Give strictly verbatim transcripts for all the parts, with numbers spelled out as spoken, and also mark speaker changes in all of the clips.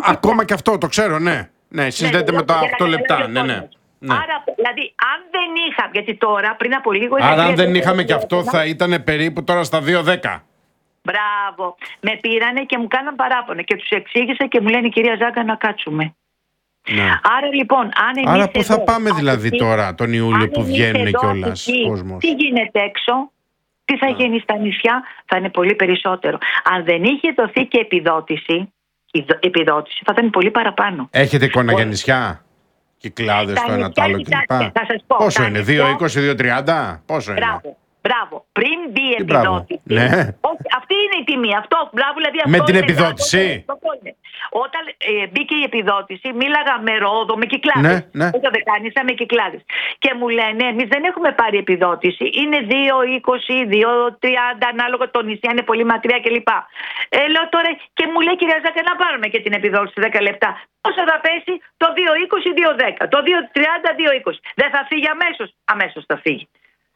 Speaker 1: ακόμα και αυτό το ξέρω, ναι. Ναι, συνδέεται ναι, με τα οκτώ λεπτά. Ναι, ναι. Ναι.
Speaker 2: Άρα, δηλαδή, αν δεν είχα, γιατί τώρα πριν από λίγο.
Speaker 1: Άρα, αν δεν είχαμε και αυτό, θα ήταν περίπου τώρα στα δύο δέκα.
Speaker 2: Μπράβο. Με πήρανε και μου κάναν παράπονο και τους εξήγησα και μου λένε, κυρία Ζάγκα, να κάτσουμε. Ναι. Άρα λοιπόν, αν εμείς.
Speaker 1: Άρα, πού θα πάμε δηλαδή εκεί, τώρα τον Ιούλιο που βγαίνουν κιόλας ο κόσμος?
Speaker 2: Τι γίνεται έξω, τι θα yeah. γίνει στα νησιά, θα είναι πολύ περισσότερο. Αν δεν είχε δοθεί και επιδότηση, η επιδότηση θα ήταν πολύ παραπάνω.
Speaker 1: Έχετε εικόνα για νησιά? Κυκλάδες το ένα το άλλο κλπ. Πόσο είναι, δύο είκοσι, δύο τριάντα, πόσο είναι?
Speaker 2: Μπράβο. Μπράβο. Πριν μπει η επιδότηση.
Speaker 1: Ναι.
Speaker 2: Αυτή είναι η τιμή. Αυτό, μπράβο, δηλαδή,
Speaker 1: με
Speaker 2: αυτό
Speaker 1: την
Speaker 2: είναι,
Speaker 1: επιδότηση.
Speaker 2: αυτό είναι. Όταν ε, μπήκε η επιδότηση, μίλαγα με Ρόδο, με Κυκλάδες.
Speaker 1: Ναι, ναι.
Speaker 2: Όχι Δεκάνησα, με Κυκλάδες. Και μου λένε, εμείς δεν έχουμε πάρει επιδότηση. Είναι δύο είκοσι, δύο τριάντα, ανάλογα το νησί, είναι πολύ μακριά κλπ. Ε, λέω τώρα, και μου λέει, κυρία Ζάκα, να πάρουμε και την επιδότηση δέκα λεπτά. Πόσο θα πέσει? Το δύο είκοσι, δύο δέκα. Το δύο τριάντα, δύο είκοσι. Δεν θα φύγει αμέσως? Αμέσως θα φύγει.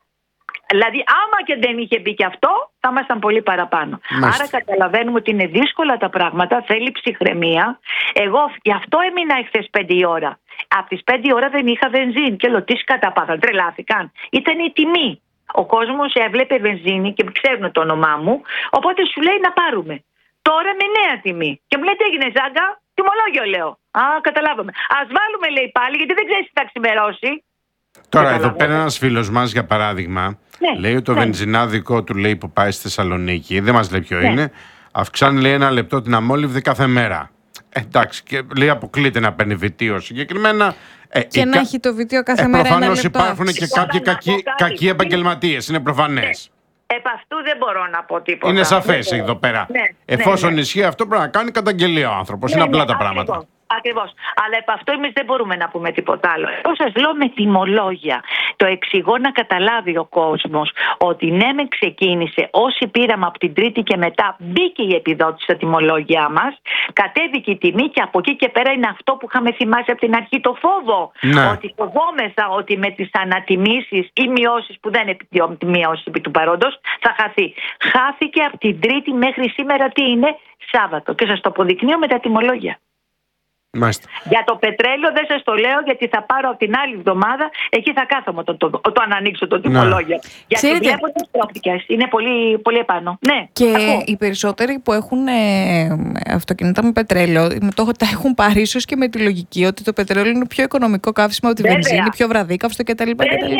Speaker 2: Δηλαδή, άμα και δεν είχε μπει και αυτό, θα ήμασταν πολύ παραπάνω. Μάλιστα. Άρα, καταλαβαίνουμε ότι είναι δύσκολα τα πράγματα, θέλει ψυχραιμία. Εγώ γι' αυτό έμεινα εχθές πέντε η ώρα. Από τις πέντε η ώρα δεν είχα βενζίνη. Και λέω, τι σκαταπάθαν, τρελάθηκαν. Ήταν η τιμή. Ο κόσμος έβλεπε βενζίνη και ξέρουν το όνομά μου, οπότε σου λέει να πάρουμε. Τώρα με νέα τιμή. Και μου λέει, τι έγινε, Ζάγκα? Τιμολόγιο, λέω. Α, καταλάβαμε. Ας βάλουμε, λέει πάλι, γιατί δεν ξέρεις τι θα ξημερώσει.
Speaker 1: Τώρα, εδώ πέρα ένας φίλος μας, για παράδειγμα, ναι, λέει ότι το ναι. βενζινάδικο του, λέει, που πάει στη Θεσσαλονίκη, δεν μας λέει ποιο ναι. είναι, αυξάνει, λέει, ένα λεπτό την αμόλυβδη κάθε μέρα. Ε, εντάξει, και λέει, αποκλείται να παίρνει βιτίο συγκεκριμένα. Ε,
Speaker 3: και να κα... έχει το βιτίο κάθε ε, μέρα ένα λεπτό.
Speaker 1: Προφανώς υπάρχουν και κάποιοι κακοί, κακοί επαγγελματίες, είναι προφανές.
Speaker 2: Ναι. Επ' αυτού δεν μπορώ να πω τίποτα.
Speaker 1: Είναι σαφές εδώ πέρα. Ναι, Εφόσον ναι, ναι. ισχύει αυτό, πρέπει να κάνει καταγγελία ο άνθρωπος. Ναι, είναι απλά ναι, τα πράγματα.
Speaker 2: Ακριβώς. Ακριβώς. Αλλά επ' αυτό εμείς δεν μπορούμε να πούμε τίποτα άλλο. Εγώ σας λέω με τιμολόγια. Το εξηγώ να καταλάβει ο κόσμος ότι ναι, με ξεκίνησε. Όσοι πήραμε από την Τρίτη και μετά, μπήκε η επιδότηση στα τιμολόγια μας, κατέβηκε η τιμή και από εκεί και πέρα είναι αυτό που είχαμε θυμάσει από την αρχή, το φόβο. Ναι. Ότι φοβόμεθα ότι με τις ανατιμήσεις ή μειώσεις που δεν είναι μειώσεις επί του παρόντος θα χαθεί. Χάθηκε από την Τρίτη μέχρι σήμερα, τι είναι? Σάββατο. Και σας το αποδεικνύω με τα τιμολόγια.
Speaker 1: Μάλιστα.
Speaker 2: Για το πετρέλαιο δεν σας το λέω, γιατί θα πάρω από την άλλη εβδομάδα, εκεί θα κάθομαι το, το, το, το αν ανοίξω το τιμολόγιο. Γιατί Ξέρετε... βλέπω τις πρόπτικες, είναι πολύ, πολύ επάνω. Ναι,
Speaker 3: και
Speaker 2: ακούω.
Speaker 3: Οι περισσότεροι που έχουν ε, αυτοκίνητα με πετρέλαιο, με το, τα έχουν πάρει ίσως και με τη λογική ότι το πετρέλαιο είναι πιο οικονομικό καύσιμο από τη
Speaker 2: Βέβαια.
Speaker 3: βενζίνη, πιο βραδίκαυστο κτλ.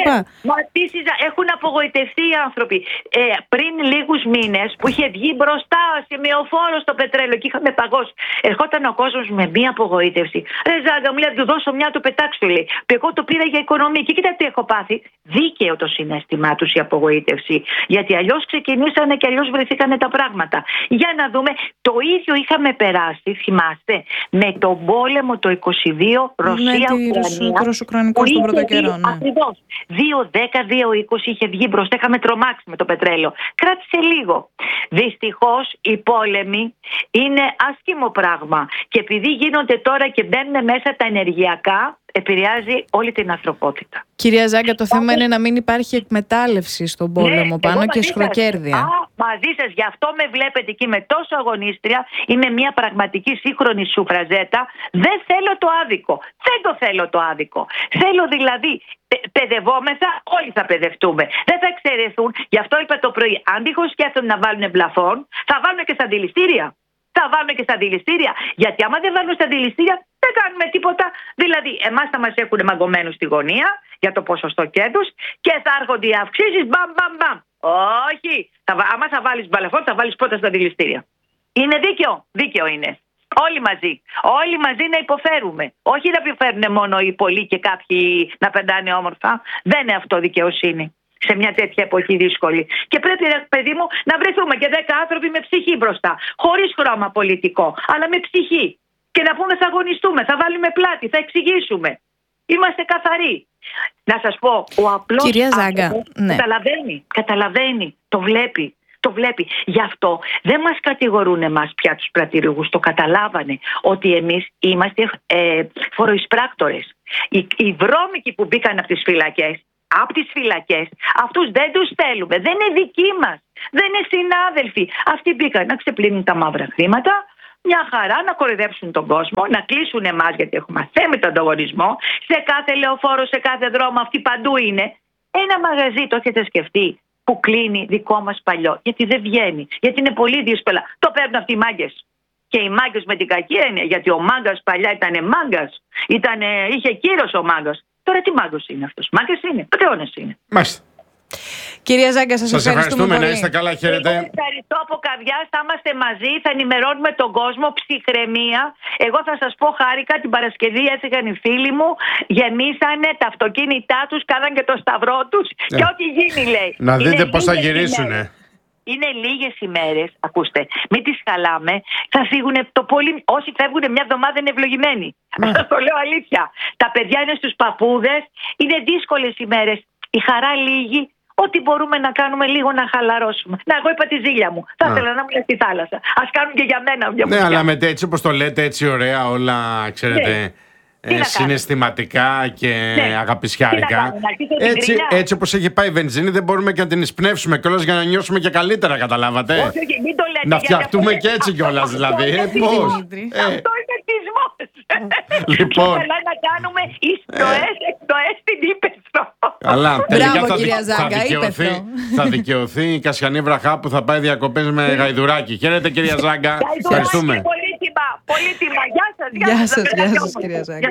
Speaker 2: Μα τι συζα... Έχουν απογοητευτεί οι άνθρωποι. Ε, πριν λίγους μήνες που είχε βγει μπροστά σημειοφόρο στο πετρέλαιο και είχαμε παγώσει, ερχόταν ο κόσμος με μία απογοήτευση. Ρε Ζάγκα, μου λέει, του δώσω μια, του πετάξω, λέει. Και εγώ το πήρα για οικονομία. Και κοίτα τι έχω πάθει. Δίκαιο το συναίσθημά τους η απογοήτευση. Γιατί αλλιώς ξεκινήσανε και αλλιώς βρεθήκανε τα πράγματα. Για να δούμε, το ίδιο είχαμε περάσει, θυμάστε, με τον πόλεμο το είκοσι δύο, Ρωσία-Ουκρανία.
Speaker 3: Με Ρωσο-Ουκρανικό στον πρώτο καιρό. Ναι.
Speaker 2: Ακριβώς. δύο δέκα, δύο είκοσι είχε βγει μπροστά. Είχαμε τρομάξει με το πετρέλαιο. Κράτησε λίγο. Δυστυχώς οι πόλεμοι είναι άσχημο πράγμα. Και επειδή γίνονται τώρα και μπαίνουν μέσα τα ενεργειακά, επηρεάζει όλη την ανθρωπότητα.
Speaker 3: Κυρία Ζάγκα, το θέμα είναι να μην υπάρχει εκμετάλλευση στον πόλεμο ναι, πάνω και σχροκέρδια.
Speaker 2: Α, μαζί σας, γι' αυτό με βλέπετε εκεί με τόσο αγωνίστρια. Είμαι μια πραγματική σύγχρονη σουφραζέτα. Δεν θέλω το άδικο. Δεν το θέλω το άδικο. Θέλω δηλαδή, παιδευόμεθα, όλοι θα παιδευτούμε. Δεν θα εξαιρεθούν. Γι' αυτό είπα το πρωί, αν τυχόν σκέφτονται να βάλουν πλαφόν, θα βάλουν και στα αντιληστήρια. Θα βάλουν και στα αντιληστήρια. Γιατί άμα δεν βάλουν στα αντιληστήρια, δεν κάνουμε τίποτα. Δηλαδή, εμάς θα μας έχουν μαγκωμένους στη γωνία για το ποσοστό κέρδους και θα έρχονται οι αυξήσεις μπαμ, μπαμ, μπαμ. Όχι. Θα, άμα θα βάλεις μπαλαφόν, θα βάλεις πρώτα στα αντιληστήρια. Είναι δίκαιο. Δίκαιο είναι. Όλοι μαζί. Όλοι μαζί να υποφέρουμε. Όχι να υποφέρουν μόνο οι πολλοί και κάποιοι να πεντάνε όμορφα. Δεν είναι αυτό δικαιοσύνη. Σε μια τέτοια εποχή δύσκολη. Και πρέπει, παιδί μου, να βρεθούμε και δέκα άνθρωποι με ψυχή μπροστά. Χωρίς χρώμα πολιτικό, αλλά με ψυχή. Και να πούμε θα αγωνιστούμε, θα βάλουμε πλάτη, θα εξηγήσουμε. Είμαστε καθαροί. Να σας πω, ο απλός
Speaker 3: Κυρία Ζάγκα, ναι.
Speaker 2: καταλαβαίνει, καταλαβαίνει, το βλέπει. Το βλέπει. Γι' αυτό δεν μας κατηγορούν εμάς πια τους πρατηριούχους. Το καταλάβανε ότι εμείς είμαστε ε, φοροεισπράκτορες. Οι, οι βρώμικοι που μπήκαν από τις φυλακές, από τις φυλακές, αυτούς δεν τους θέλουμε. Δεν είναι δικοί μας. Δεν είναι συνάδελφοι. Αυτοί μπήκαν να ξεπλύνουν τα μαύρα χρήματα, μια χαρά να κοροϊδέψουν τον κόσμο, να κλείσουν εμάς γιατί έχουμε αθέμητο ανταγωνισμό. Σε κάθε λεωφόρο, σε κάθε δρόμο, αυτή παντού είναι. Ένα μαγαζί, το έχετε σκεφτεί, που κλείνει δικό μας παλιό, γιατί δεν βγαίνει, γιατί είναι πολύ δύσκολα. Το παίρνουν αυτοί οι μάγκες. Και οι μάγκες με την κακή έννοια, γιατί ο μάγκας παλιά ήταν μάγκας, ήτανε, είχε κύρος ο μάγκας. Τώρα τι μάγκος είναι αυτός? Μάγκες είναι, πατεώνες είναι.
Speaker 1: Μάλιστα.
Speaker 3: Κυρία Ζάγκα, σας,
Speaker 1: σας ευχαριστούμε, ευχαριστούμε να είστε καλά, χαίρετε.
Speaker 2: Εγώ ευχαριστώ από καρδιάς, θα είμαστε μαζί, θα ενημερώνουμε τον κόσμο, ψυχραιμία. Εγώ θα σας πω, χάρηκα, την Παρασκευή έφυγαν οι φίλοι μου, γεμίσανε τα αυτοκίνητά τους, κάναν και το σταυρό τους yeah. και ό,τι γίνει λέει.
Speaker 1: Να δείτε πώς θα γυρίσουνε.
Speaker 2: Είναι λίγες ημέρες, ακούστε, μην τις χαλάμε, θα φύγουν το πολύ, όσοι φεύγουν μια εβδομάδα είναι ευλογημένοι. Mm. Σας το λέω αλήθεια. Τα παιδιά είναι στους παππούδες, είναι δύσκολες ημέρες. Η χαρά λίγη, ό,τι μπορούμε να κάνουμε λίγο να χαλαρώσουμε. Να, εγώ είπα τη ζήλια μου. Θα ήθελα να ήμουν στη θάλασσα. Ας κάνουν και για μένα. Για
Speaker 1: ναι, αλλά με έτσι όπως το λέτε, έτσι ωραία όλα, ξέρετε, ναι. ε, συναισθηματικά και ναι. αγαπησιάρικα. Έτσι, έτσι όπως έχει πάει η βενζίνη, δεν μπορούμε και να την εισπνεύσουμε κιόλας για να νιώσουμε και καλύτερα, καταλάβατε.
Speaker 2: Όχι, όχι, μην το λέτε,
Speaker 1: να φτιαχτούμε και έτσι κιόλας, δηλαδή. Ε, πώς.
Speaker 2: Αυτό είναι εθισμός.
Speaker 1: Λοιπόν.
Speaker 2: Θέλω να κάνουμε ιστοές, εκτοές στην ύπαιθρο.
Speaker 1: Καλά, τελικά θα,
Speaker 3: κυρία Ζάγκα,
Speaker 1: θα, δικαιωθεί, θα δικαιωθεί η Κασιανή Βραχά που θα πάει διακοπές με γαϊδουράκι. Χαίρετε, κυρία Ζάγκα. Ευχαριστούμε.
Speaker 2: Πολύτιμα, πολύτιμα. Γεια σας,
Speaker 3: γεια σας, γεια σας, κυρία Ζάγκα.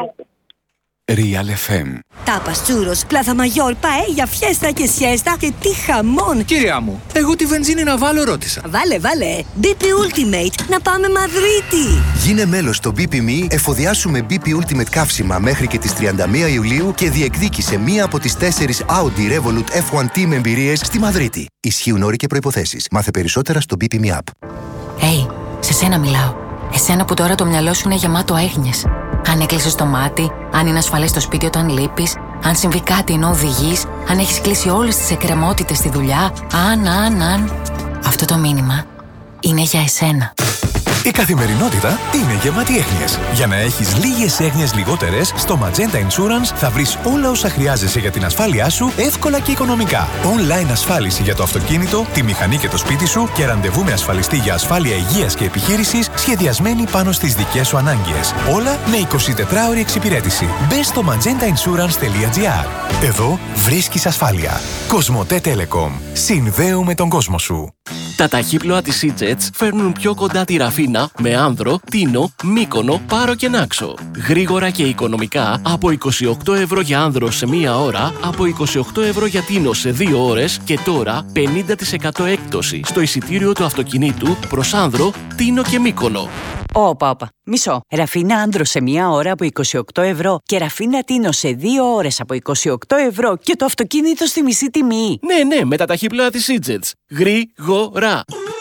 Speaker 4: Real εφ εμ.
Speaker 5: Τάπας, τσούρος, πλάθα μαγιόρ, παέλια, φιέστα και σιέστα και τι χαμόν!
Speaker 4: Κυρία μου, εγώ τη βενζίνη να βάλω ρώτησα.
Speaker 5: Βάλε, βάλε! μπι πι Ultimate, να πάμε Μαδρίτη!
Speaker 6: Γίνε μέλος στο μπι πι εμ ι, εφοδιάσου με μπι πι Ultimate καύσιμα μέχρι και τις τριάντα μία Ιουλίου και διεκδίκησε μία από τις τέσσερις Audi Revolut εφ ουάν τι με εμπειρίες στη Μαδρίτη. Ισχύουν όροι και προϋποθέσεις. Μάθε περισσότερα στο μπι πι εμ ι App.
Speaker 7: Hey, σε σένα μιλάω. Εσένα που τώρα το μυαλό σου είναι γεμάτο έγνοιες. Αν έκλεισες το μάτι, αν είναι ασφαλές στο σπίτι όταν λείπεις, αν συμβεί κάτι ενώ οδηγείς, αν έχεις κλείσει όλες τις εκκρεμότητες στη δουλειά, αν, αν, αν... Αυτό το μήνυμα είναι για εσένα.
Speaker 8: Η καθημερινότητα είναι γεμάτη έγνοιες. Για να έχεις λίγες έγνοιες λιγότερες, στο Magenta Insurance θα βρεις όλα όσα χρειάζεσαι για την ασφάλειά σου εύκολα και οικονομικά. Online ασφάλιση για το αυτοκίνητο, τη μηχανή και το σπίτι σου και ραντεβού με ασφαλιστή για ασφάλεια υγείας και επιχείρησης σχεδιασμένη πάνω στις δικές σου ανάγκες. Όλα με εικοσιτετράωρη εξυπηρέτηση. Μπες στο magenta insurance τελεία gr. Εδώ βρίσκεις ασφάλεια. Κοσμοτέ Telecom. Συνδέουμε τον κόσμο σου.
Speaker 9: Τα ταχύπλοα της Seajets φέρνουν πιο κοντά τη Ραφίνα με Άνδρο, Τίνο, Μύκονο, Πάρο και Νάξο. Γρήγορα και οικονομικά από είκοσι οκτώ ευρώ για Άνδρο σε μία ώρα, από είκοσι οκτώ ευρώ για Τίνο σε δύο ώρες και τώρα πενήντα τοις εκατό έκπτωση στο εισιτήριο του αυτοκινήτου προς Άνδρο, Τίνο και Μύκονο.
Speaker 10: Όπα, όπα. Μισό. Ραφίνα Άνδρο σε μία ώρα από είκοσι οκτώ ευρώ και Ραφίνα Τίνο σε δύο ώρες από είκοσι οκτώ ευρώ και το αυτοκίνητο στη μισή τιμή.
Speaker 9: Ναι, ναι, με τα ταχύπλοα της Seajets. Γρήγορα.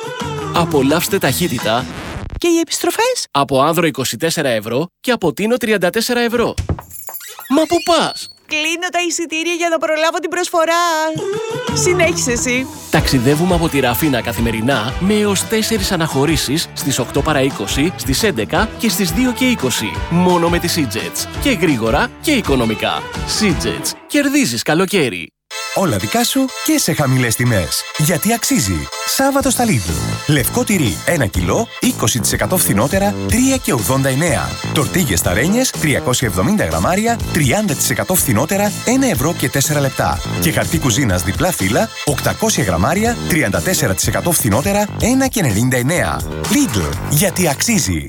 Speaker 9: Απολαύστε ταχύτητα.
Speaker 10: Και οι επιστροφές?
Speaker 9: Από Άνδρο είκοσι τέσσερα ευρώ και από Τίνο τριάντα τέσσερα ευρώ. Μα πού πας?
Speaker 10: Κλείνω τα εισιτήρια για να προλάβω την προσφορά. Συνέχισε εσύ.
Speaker 9: Ταξιδεύουμε από τη Ραφίνα καθημερινά με έως τέσσερις αναχωρήσεις στις οκτώ παρά είκοσι, στις έντεκα και στις δύο και είκοσι. Μόνο με τη Seajets. Και γρήγορα και οικονομικά. Seajets. Κερδίζεις καλοκαίρι.
Speaker 8: Όλα δικά σου και σε χαμηλές τιμές. Γιατί αξίζει. Σάββατο στα Lidl. Λευκό τυρί ένα κιλό, είκοσι τοις εκατό φθηνότερα, τρία και ογδόντα εννέα. Τορτίγες ταρένιες, τριακόσια εβδομήντα γραμμάρια, τριάντα τοις εκατό φθηνότερα, ένα ευρώ και τέσσερα λεπτά. Και χαρτί κουζίνας διπλά φύλλα, οκτακόσια γραμμάρια, τριάντα τέσσερα τοις εκατό φθηνότερα, ένα και ενενήντα εννέα. Lidl. Γιατί αξίζει.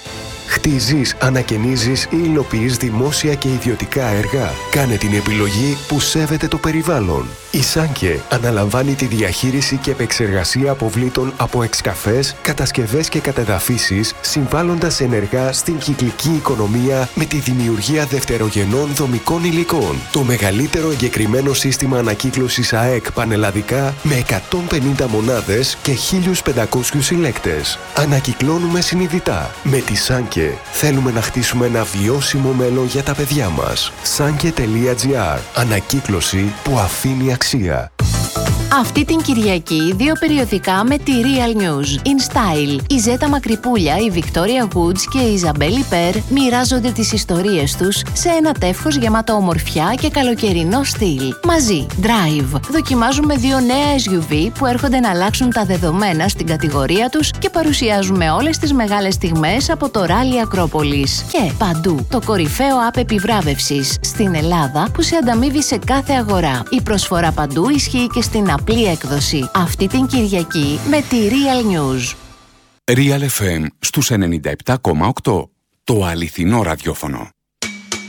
Speaker 11: Χτίζεις, ανακαινίζεις ή υλοποιείς δημόσια και ιδιωτικά έργα. Κάνε την επιλογή που σέβεται το περιβάλλον. Η Σάνκε αναλαμβάνει τη διαχείριση και επεξεργασία αποβλήτων από εξκαφές, κατασκευές και κατεδαφίσεις, συμβάλλοντας ενεργά στην κυκλική οικονομία με τη δημιουργία δευτερογενών δομικών υλικών. Το μεγαλύτερο εγκεκριμένο σύστημα ανακύκλωσης ΑΕΚ πανελλαδικά με εκατόν πενήντα μονάδες και χίλιους πεντακόσιους συλλέκτες. Ανακυκλώνουμε συνειδητά. Με τη Σάνκε θέλουμε να χτίσουμε ένα βιώσιμο μέλλον για τα παιδιά μας. Sanke τελεία gr. Ανακύκλωση που αφήνει αξία.
Speaker 12: Αυτή την Κυριακή δύο περιοδικά με τη Real News. In Style. Η Ζέτα Μακρυπούλια, η Victoria Woods και η Ιζαμπέλ Υπέρ μοιράζονται τις ιστορίες τους σε ένα τεύχος γεμάτο ομορφιά και καλοκαιρινό στυλ. Μαζί, Drive. Δοκιμάζουμε δύο νέα ες γιου βι που έρχονται να αλλάξουν τα δεδομένα στην κατηγορία τους και παρουσιάζουμε όλες τις μεγάλες στιγμές από το Rally Ακρόπολης. Και παντού, το κορυφαίο app επιβράβευσης στην Ελλάδα που σε ανταμείβει σε κάθε αγορά. Η προσφορά παντού ισχύει και στην απλή έκδοση. Αυτή την Κυριακή με τη Real News.
Speaker 4: Real εφ εμ στους ενενήντα επτά κόμμα οκτώ. Το αληθινό ραδιόφωνο.